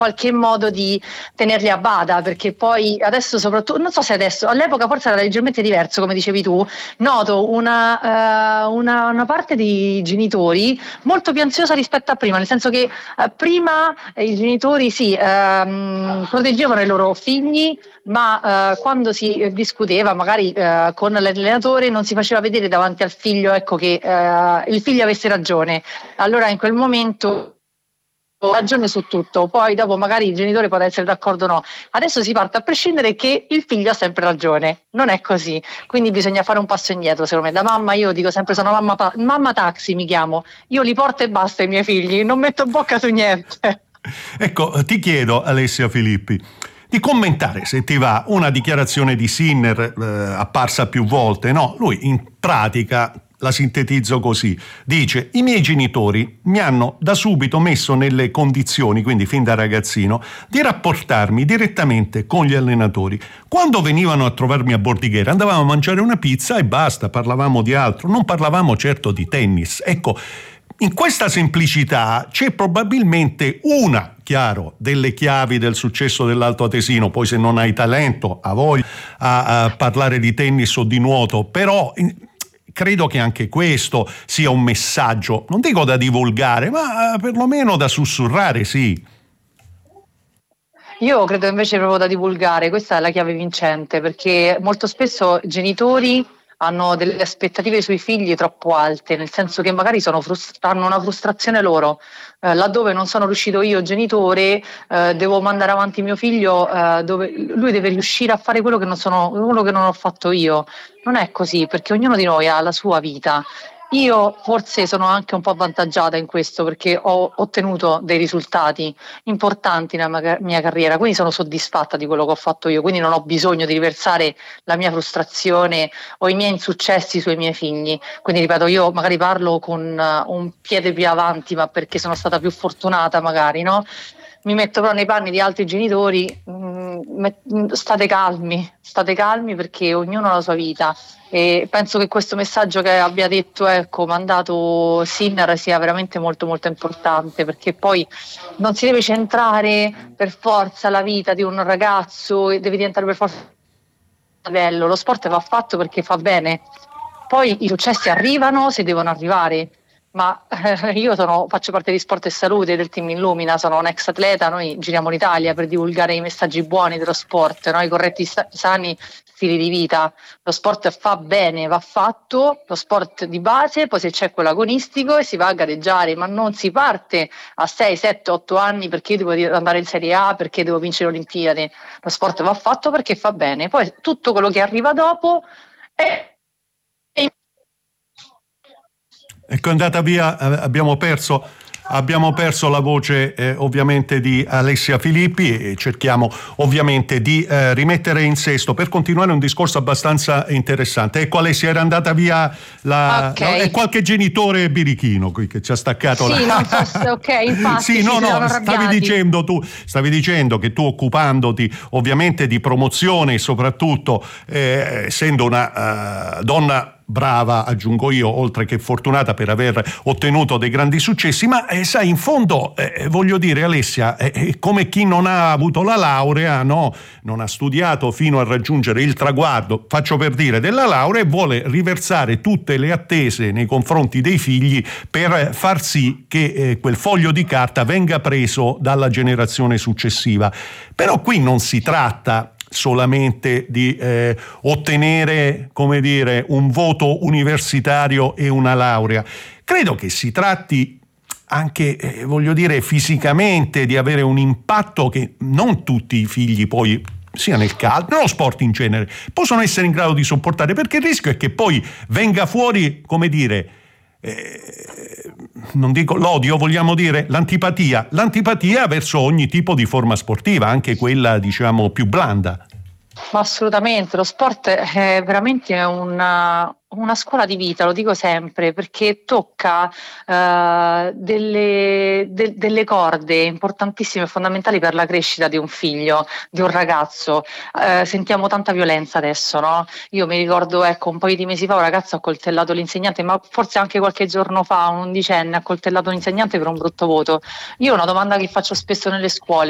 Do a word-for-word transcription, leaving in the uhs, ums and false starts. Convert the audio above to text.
qualche modo di tenerli a bada, perché poi adesso soprattutto, non so se adesso, all'epoca forse era leggermente diverso, come dicevi tu, noto una, uh, una, una parte di genitori molto più ansiosa rispetto a prima, nel senso che uh, prima eh, i genitori sì, um, proteggevano i loro figli, ma uh, quando si eh, discuteva magari uh, con l'allenatore non si faceva vedere davanti al figlio, ecco, che uh, il figlio avesse ragione. Allora in quel momento ragione su tutto, poi dopo magari il genitore può essere d'accordo o no. Adesso si parte a prescindere che il figlio ha sempre ragione, non è così, quindi bisogna fare un passo indietro. Secondo me da mamma, io dico sempre sono mamma, pa- mamma taxi mi chiamo, io li porto e basta i miei figli, non metto bocca su niente. Ecco, ti chiedo, Alessia Filippi, di commentare, se ti va, una dichiarazione di Sinner eh, apparsa più volte, no? Lui in pratica, la sintetizzo così, dice: i miei genitori mi hanno da subito messo nelle condizioni, quindi fin da ragazzino, di rapportarmi direttamente con gli allenatori. Quando venivano a trovarmi a Bordighera andavamo a mangiare una pizza e basta, parlavamo di altro, non parlavamo certo di tennis. Ecco, in questa semplicità c'è probabilmente una, chiaro, delle chiavi del successo dell'Alto Atesino. Poi se non hai talento, ha voglia a, a parlare di tennis o di nuoto, però in, credo che anche questo sia un messaggio, non dico da divulgare, ma perlomeno da sussurrare, sì. Io credo invece proprio da divulgare, questa è la chiave vincente, perché molto spesso genitori hanno delle aspettative sui figli troppo alte, nel senso che magari sono frust- hanno una frustrazione loro, eh, laddove non sono riuscito io genitore, eh, devo mandare avanti mio figlio, eh, dove lui deve riuscire a fare quello che non sono, quello che non ho fatto io. Non è così, perché ognuno di noi ha la sua vita. Io forse sono anche un po' avvantaggiata in questo perché ho ottenuto dei risultati importanti nella mia carriera, quindi sono soddisfatta di quello che ho fatto io, quindi non ho bisogno di riversare la mia frustrazione o i miei insuccessi sui miei figli. Quindi ripeto, io magari parlo con un piede più avanti, ma perché sono stata più fortunata magari, no? Mi metto però nei panni di altri genitori, mh, state calmi, state calmi perché ognuno ha la sua vita. E penso che questo messaggio che abbia detto, ecco, mandato Sinner sia veramente molto molto importante, perché poi non si deve centrare per forza la vita di un ragazzo e deve diventare per forza bello. Lo sport va fatto perché fa bene, poi i successi arrivano se devono arrivare. Ma eh, io sono, faccio parte di Sport e Salute del team Illumina, sono un ex atleta, noi giriamo l'Italia per divulgare i messaggi buoni dello sport, no? I corretti sta- sani stili di vita. Lo sport fa bene, va fatto, lo sport di base, poi se c'è quello agonistico e si va a gareggiare, ma non si parte a sei, sette, otto anni perché io devo andare in Serie A, perché devo vincere le Olimpiadi. Lo sport va fatto perché fa bene, poi tutto quello che arriva dopo è Ecco, è andata via, abbiamo perso, abbiamo perso la voce eh, ovviamente di Alessia Filippi e cerchiamo ovviamente di eh, rimettere in sesto per continuare un discorso abbastanza interessante. Ecco, Alessia, era andata via la, okay. no, è qualche genitore birichino qui che ci ha staccato sì, la... non fosse, ok, infatti sì, no, no, stavi dicendo tu, stavi dicendo che tu, occupandoti ovviamente di promozione e soprattutto eh, essendo una uh, donna brava, aggiungo io, oltre che fortunata per aver ottenuto dei grandi successi, ma eh, sai, in fondo eh, voglio dire, Alessia, è eh, come chi non ha avuto la laurea, no? Non ha studiato fino a raggiungere il traguardo, faccio per dire, della laurea e vuole riversare tutte le attese nei confronti dei figli per far sì che eh, quel foglio di carta venga preso dalla generazione successiva. Però qui non si tratta solamente di eh, ottenere, come dire, un voto universitario e una laurea. Credo che si tratti anche, eh, voglio dire, fisicamente di avere un impatto che non tutti i figli poi, sia nel calcio, nello sport in genere, possono essere in grado di sopportare, perché il rischio è che poi venga fuori, come dire, Eh, non dico l'odio, vogliamo dire l'antipatia, l'antipatia verso ogni tipo di forma sportiva, anche quella diciamo più blanda. Ma assolutamente, lo sport è veramente una, una scuola di vita, lo dico sempre, perché tocca uh, delle, de, delle corde importantissime e fondamentali per la crescita di un figlio, di un ragazzo. Uh, sentiamo tanta violenza adesso, no? Io mi ricordo, ecco, un paio di mesi fa un ragazzo ha coltellato l'insegnante, ma forse anche qualche giorno fa un undicenne ha coltellato l'insegnante per un brutto voto. Io una domanda che faccio spesso nelle scuole: